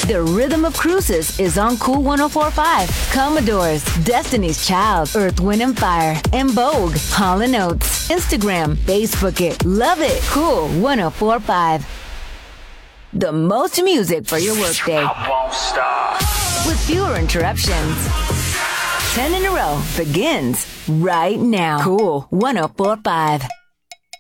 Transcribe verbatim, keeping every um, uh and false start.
The Rhythm of Cruises is on Cool one oh four point five. Commodores, Destiny's Child, Earth, Wind and Fire, and Vogue, Hall and Oates. Instagram, Facebook it, love it. Cool one oh four point five. The most music for your workday. I won't stop. With fewer interruptions. ten in a row begins right now. Cool one oh four point five.